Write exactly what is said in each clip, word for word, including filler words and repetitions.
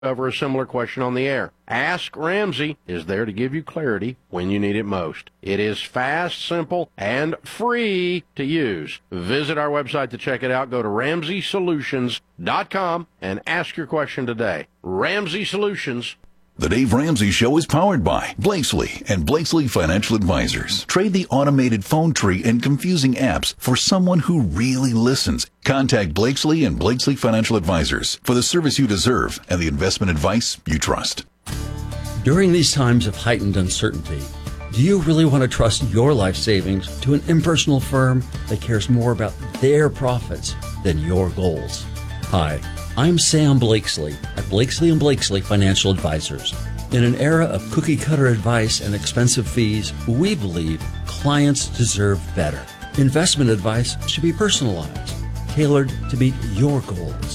cover a similar question on the air. Ask Ramsey is there to give you clarity when you need it most. It is fast, simple, and free to use. Visit our website to check it out. Go to ramsey solutions dot com and ask your question today. Ramsey Solutions. The Dave Ramsey Show is powered by Blakesley and Blakesley Financial Advisors. Trade the automated phone tree and confusing apps for someone who really listens. Contact Blakesley and Blakesley Financial Advisors for the service you deserve and the investment advice you trust. During these times of heightened uncertainty, do you really want to trust your life savings to an impersonal firm that cares more about their profits than your goals? Hi, I'm Sam Blakesley at Blakesley and Blakesley Financial Advisors. In an era of cookie-cutter advice and expensive fees, we believe clients deserve better. Investment advice should be personalized, tailored to meet your goals,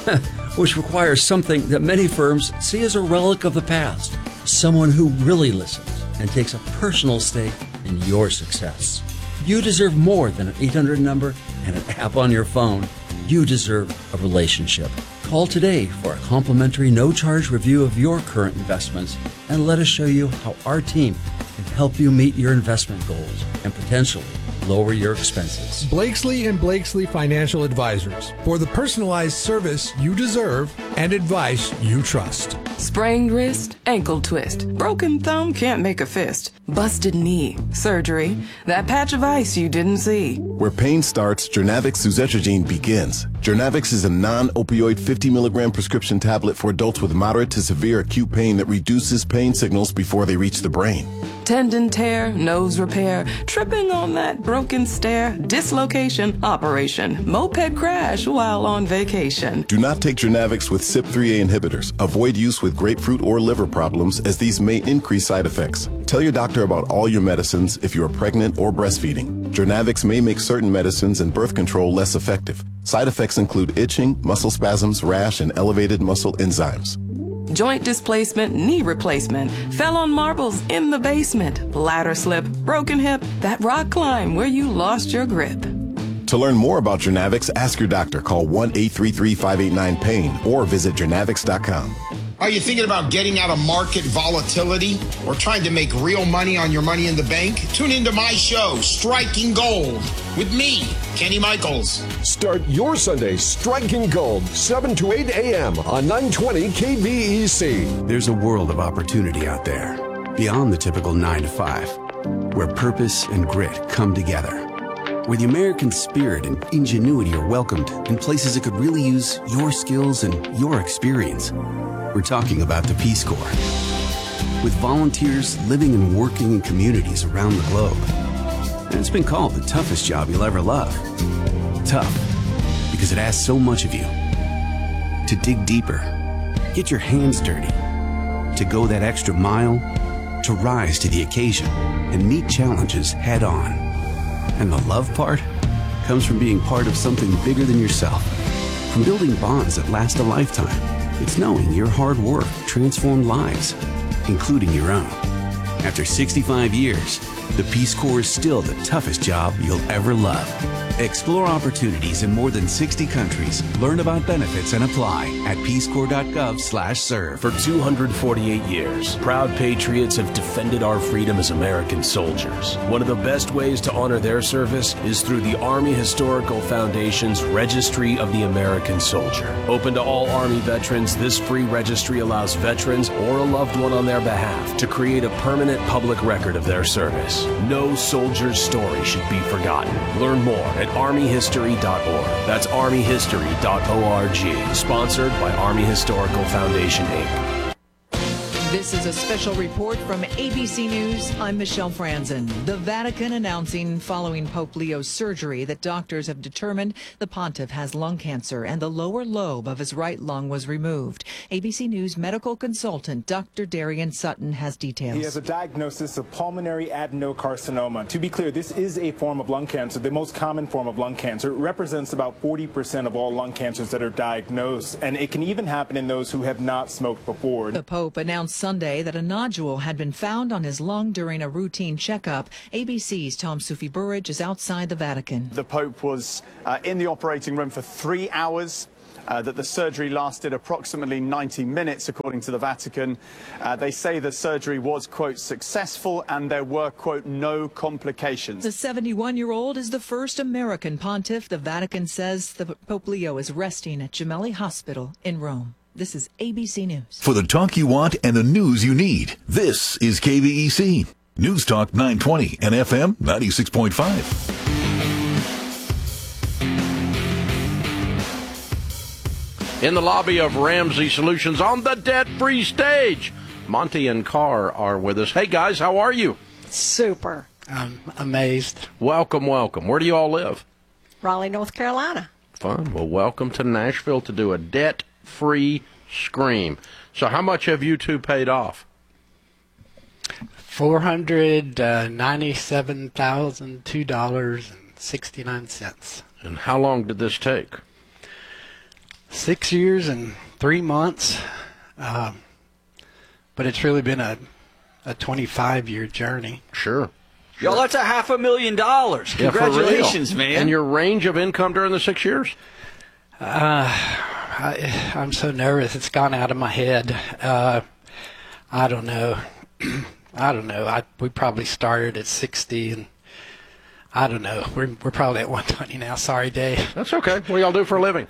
which requires something that many firms see as a relic of the past, someone who really listens and takes a personal stake in your success. You deserve more than an eight hundred number and an app on your phone. You deserve a relationship. Call today for a complimentary no-charge review of your current investments and let us show you how our team can help you meet your investment goals and potentially lower your expenses. Blakesley and Blakesley Financial Advisors, for the personalized service you deserve and advice you trust. Sprained wrist, ankle twist, broken thumb, can't make a fist, busted knee, surgery, that patch of ice you didn't see. Where pain starts, Jernavix suzetrigine begins. Jernavix is a non-opioid fifty milligram prescription tablet for adults with moderate to severe acute pain that reduces pain signals before they reach the brain. Tendon tear, nose repair, tripping on that broken stair, dislocation, operation, moped crash while on vacation. Do not take Jernavix with C Y P three A inhibitors. Avoid use with grapefruit or liver problems, as these may increase side effects. Tell your doctor about all your medicines if you are pregnant or breastfeeding. Jernavix may make certain medicines and birth control less effective. Side effects include itching, muscle spasms, rash, and elevated muscle enzymes. Joint displacement, knee replacement, fell on marbles in the basement, ladder slip, broken hip, that rock climb where you lost your grip. To learn more about Jernavix, ask your doctor. Call one eight three three, five eight nine, pain or visit jernavix dot com. Are you thinking about getting out of market volatility or trying to make real money on your money in the bank? Tune into my show, Striking Gold, with me, Kenny Michaels. Start your Sunday striking gold, seven to eight a.m. on nine twenty K B E C. There's a world of opportunity out there, beyond the typical nine to five, where purpose and grit come together, where the American spirit and ingenuity are welcomed in places that could really use your skills and your experience. We're talking about the Peace Corps, with volunteers living and working in communities around the globe. And it's been called the toughest job you'll ever love. Tough, because it asks so much of you. To dig deeper, get your hands dirty, to go that extra mile, to rise to the occasion and meet challenges head on. And the love part comes from being part of something bigger than yourself, from building bonds that last a lifetime. It's knowing your hard work transformed lives, including your own. After sixty-five years, the Peace Corps is still the toughest job you'll ever love. Explore opportunities in more than sixty countries. Learn about benefits and apply at peace corps dot gov slash serve. For two hundred forty-eight years, proud patriots have defended our freedom as American soldiers. One of the best ways to honor their service is through the Army Historical Foundation's Registry of the American Soldier. Open to all Army veterans, this free registry allows veterans or a loved one on their behalf to create a permanent public record of their service. No soldier's story should be forgotten. Learn more at army history dot org. That's army history dot org. Sponsored by Army Historical Foundation, Incorporated. This is a special report from A B C News. I'm Michelle Franzen. The Vatican announcing following Pope Leo's surgery that doctors have determined the pontiff has lung cancer and the lower lobe of his right lung was removed. A B C News medical consultant Doctor Darian Sutton has details. He has a diagnosis of pulmonary adenocarcinoma. To be clear, this is a form of lung cancer, the most common form of lung cancer. It represents about forty percent of all lung cancers that are diagnosed, and it can even happen in those who have not smoked before. The Pope announced Sunday that a nodule had been found on his lung during a routine checkup. A B C's Tom Sufi Burridge is outside the Vatican. The Pope was uh, in the operating room for three hours. uh, that the surgery lasted approximately ninety minutes, according to the Vatican. Uh, they say the surgery was, quote, successful and there were, quote, no complications. The seventy-one-year-old is the first American pontiff. The Vatican says the Pope Leo is resting at Gemelli Hospital in Rome. This is A B C News. For the talk you want and the news you need, this is K V E C. News Talk nine twenty and F M ninety-six point five. In the lobby of Ramsey Solutions on the debt-free stage, Monty and Carr are with us. Hey, guys, how are you? Super. I'm amazed. Welcome, welcome. Where do you all live? Raleigh, North Carolina. Fun. Well, welcome to Nashville to do a debt-free scream. So how much have you two paid off? four hundred ninety-seven thousand two dollars and sixty-nine cents. And how long did this take? Six years and three months. Um, but it's really been a, a twenty-five-year journey. Sure. Y'all, that's a half a million dollars. Congratulations, yeah, man. And your range of income during the six years? Uh, I, I'm so nervous. It's gone out of my head. Uh, I don't know. I don't know. I, we probably started at sixty, and I don't know. We're we're probably at one twenty now. Sorry, Dave. That's okay. What do y'all do for a living?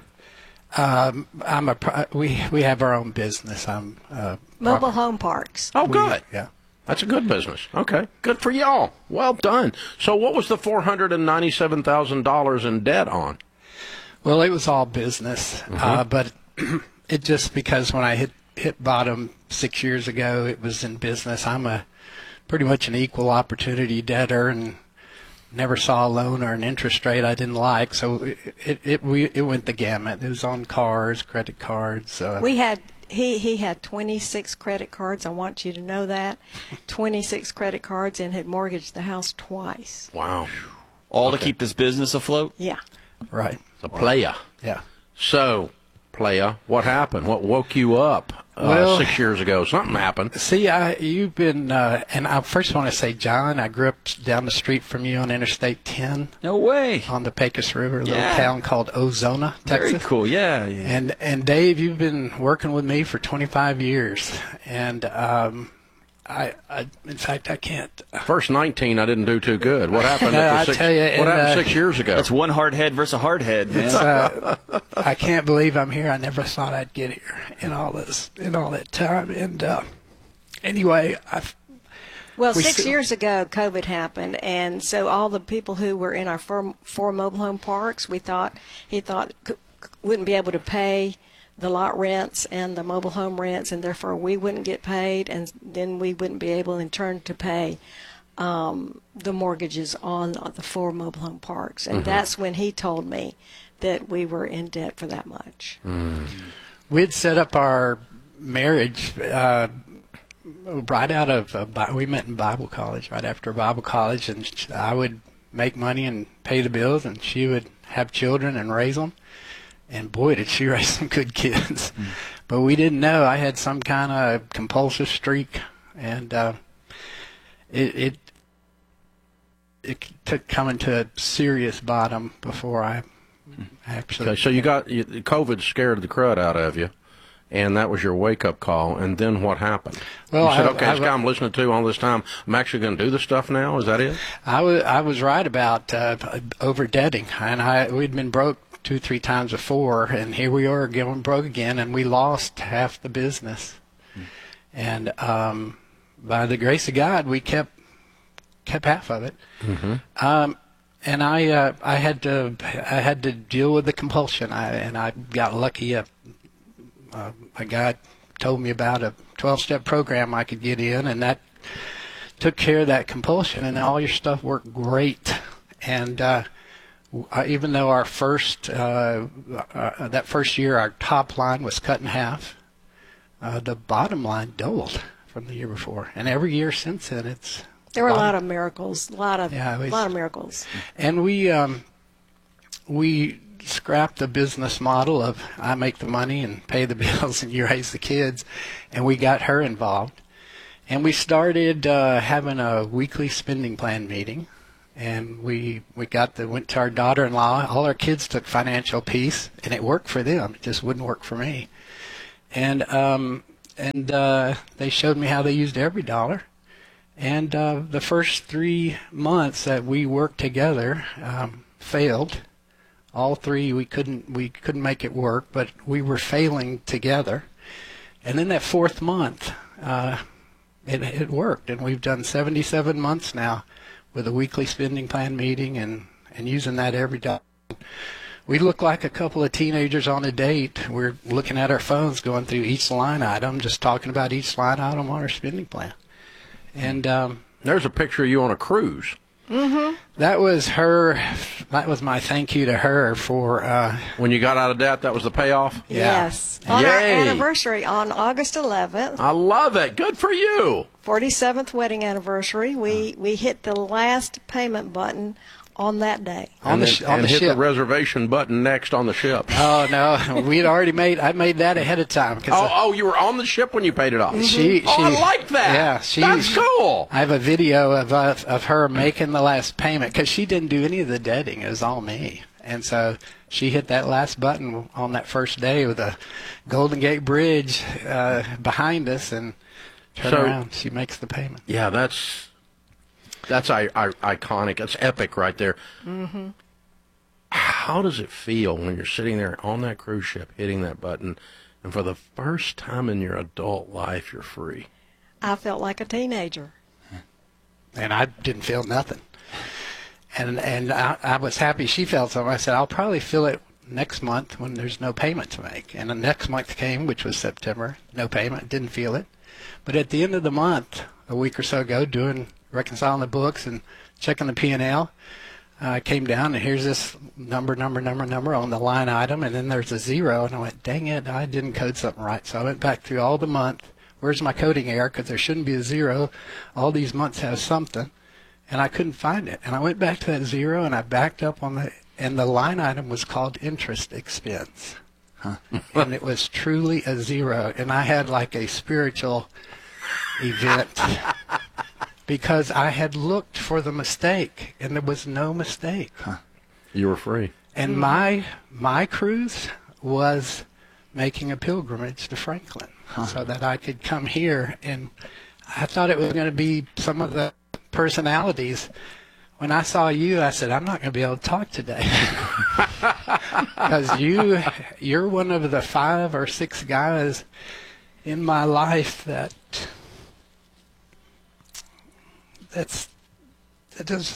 Um, I'm a we we have our own business. I'm uh, Mobile proper. home parks. Oh, We- good. yeah. That's a good business. Okay. Good for y'all. Well done. So what was the four hundred ninety-seven thousand dollars in debt on? Well, it was all business, Mm-hmm. uh, but it just because when I hit hit bottom six years ago, it was in business. I'm a pretty much an equal opportunity debtor, and never saw a loan or an interest rate I didn't like. So it it it, we, it went the gamut. It was on cars, credit cards. Uh, We had he he had twenty-six credit cards. I want you to know that. twenty-six credit cards, and had mortgaged the house twice. Wow. All Okay. to keep this business afloat? Yeah. right. The playa. Yeah. So, playa, what happened? What woke you up uh, Well- six years ago? Something happened. See, I, you've been, uh, and I first want to say, John, I grew up down the street from you on Interstate ten. No way. On the Pecos River, a little Yeah. town called Ozona, Texas. Very cool. Yeah, yeah. And and Dave, you've been working with me for twenty-five years, and um, I, I, in fact, I can't. First nineteen, I didn't do too good. What happened? No, at the I six, tell you, what and, happened uh, six years ago? That's one hard head versus a hard head, man. It's, uh, I can't believe I'm here. I never thought I'd get here in all this, in all that time. And uh, anyway, I've. Well, We six still- years ago, COVID happened, and so all the people who were in our four, four mobile home parks, we thought he thought c- c- wouldn't be able to pay the lot rents and the mobile home rents, and therefore we wouldn't get paid, and then we wouldn't be able in turn to pay um, the mortgages on the four mobile home parks, and Mhm. that's when he told me that we were in debt for that much. We'd set up our marriage uh, right out of, uh, Bi- we met in Bible college, right after Bible college, and sh- I would make money and pay the bills, and she would have children and raise them. And boy, did she raise some good kids. But we didn't know I had some kind of compulsive streak, and uh, it, it it took coming to a serious bottom before I actually. Okay, so you got you, COVID scared the crud out of you, and that was your wake-up call. And then what happened? Well, you said, I- okay, I- this guy I'm listening to all this time, I'm actually going to do this stuff now? Is that it? I was I was right about uh, over debting, and I we'd been broke two three times before, and here we are going broke again, and we lost half the business. And um, by the grace of God, we kept kept half of it. Mm-hmm. Um, and I uh, I had to I had to deal with the compulsion. I and I got lucky. Uh, uh, a guy told me about a twelve-step program I could get in, and that took care of that compulsion. And all your stuff worked great. And uh, uh, even though our first uh, uh, that first year our top line was cut in half, uh, the bottom line doubled from the year before. And every year since then, it's There were a bottom- lot of miracles, a lot of, Yeah, it was- lot of miracles. And we um, we scrapped the business model of I make the money and pay the bills and you raise the kids, and we got her involved. And we started uh, having a weekly spending plan meeting And we we got the went to our daughter-in-law. All our kids took financial peace, and it worked for them. It just wouldn't work for me. And um, and uh, they showed me how they used every dollar. And uh, the first three months that we worked together um, failed. All three we couldn't we couldn't make it work, but we were failing together. And then that fourth month, uh, it it worked, and we've done seventy-seven months now with a weekly spending plan meeting and and using that every day. We look like a couple of teenagers on a date. We're looking at our phones, going through each line item, just talking about each line item on our spending plan. And um, there's a picture of you on a cruise. Mm-hmm. That was her. That was my thank you to her for uh, when you got out of debt. That was the payoff. Yeah. Yes, on Yay. our anniversary on August eleventh. I love it. Good for you. forty-seventh wedding anniversary. We we hit the last payment button on that day. On and the then, sh- on and the hit ship. the reservation button next on the ship. Oh no, we'd already made. I made that ahead of time. Oh, uh, oh, you were on the ship when you paid it off. She, oh, she, I like that. Yeah, she, that's cool. I have a video of uh, of her making the last payment because she didn't do any of the debting. It was all me, and so she hit that last button on that first day with the Golden Gate Bridge uh, behind us, and turn So- around. She makes the payment. Yeah, that's that's I, I, iconic. That's epic right there. Mm-hmm. How does it feel when you're sitting there on that cruise ship, hitting that button, and for the first time in your adult life, you're free? I felt like a teenager. And I didn't feel nothing. And and I, I was happy she felt something. I said, I'll probably feel it next month when there's no payment to make. And the next month came, which was September, no payment, didn't feel it. But at the end of the month, a week or so ago, doing reconciling the books and checking the P and L, I uh, came down and here's this number, number, number, number on the line item, and then there's a zero, and I went, dang it, I didn't code something right. So I went back through all the month. Where's my coding error? Because there shouldn't be a zero. All these months have something, and I couldn't find it. And I went back to that zero, and I backed up on the, and the line item was called interest expense. Huh. And it was truly a zero, and I had like a spiritual event. Because I had looked for the mistake, and there was no mistake. Huh. You were free. And my my cruise was making a pilgrimage to Franklin, huh. so that I could come here. And I thought it was going to be some of the personalities. When I saw you, I said, I'm not going to be able to talk today. Because you, you're one of the five or six guys in my life that... That's that does.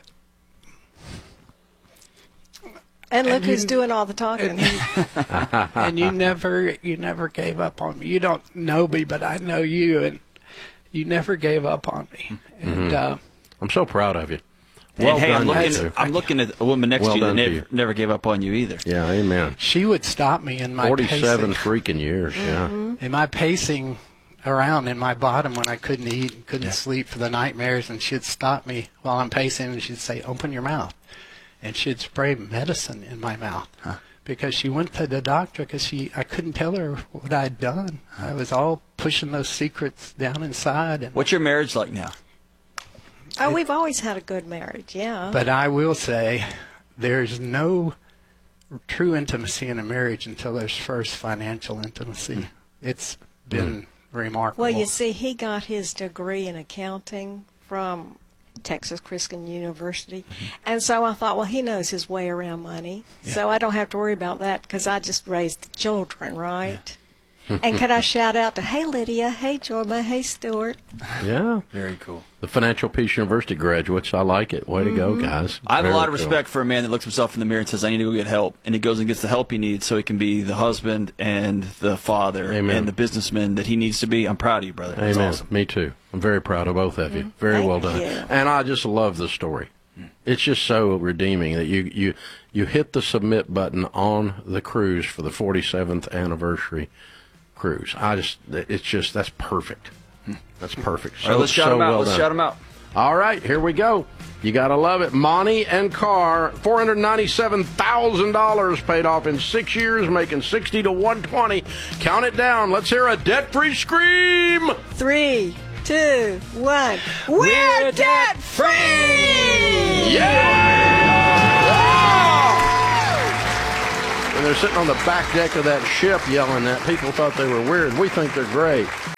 And look and who's you, doing all the talking. And, and you never, you never gave up on me. You don't know me, but I know you, and you never gave up on me. And Mm-hmm. uh, I'm so proud of you. And Well hey, done, I'm you looking, two. I'm looking at a woman next Well to you that done to never, you. never gave up on you either. Yeah, amen. she would stop me in my Forty-seven pacing, freaking years. Yeah. in my pacing around in my bottom when I couldn't eat and couldn't Yeah. sleep for the nightmares, and she'd stop me while I'm pacing, and she'd say, "Open your mouth," and she'd spray medicine in my mouth. Huh. Because she went to the doctor because she I couldn't tell her what I'd done. I was all pushing those secrets down inside. And, What's your marriage like now? Oh, we've always had a good marriage, yeah. but I will say, there's no true intimacy in a marriage until there's first financial intimacy. It's been remarkable. Well, you see, he got his degree in accounting from Texas Christian University. And so I thought, well, he knows his way around money. Yeah. So I don't have to worry about that because I just raised the children, right? And could I shout out to, hey, Lydia, hey, Jorma, hey, Stuart. Yeah. Very cool. The Financial Peace University graduates. I like it. Way to go, guys. I have Very a lot of cool. respect for a man that looks himself in the mirror and says, I need to go get help. And he goes and gets the help he needs so he can be the husband and the father Amen. and the businessman that he needs to be. I'm proud of you, brother. That's Amen. awesome. Me too. I'm very proud of both of you. Very Thank well done. you. And I just love the story. It's just so redeeming that you, you, you hit the submit button on the cruise for the forty-seventh anniversary cruise. I just, it's just, that's perfect. That's perfect. So, All right, let's shout so him out. well Let's done. shout him out. All right, here we go. You got to love it. Monty and Carr, four hundred ninety-seven thousand dollars paid off in six years, making sixty to one twenty. Count it down. Let's hear a debt-free scream. Three, two, one. We're, We're debt free! Yeah! And they're sitting on the back deck of that ship yelling that. People thought they were weird. We think they're great.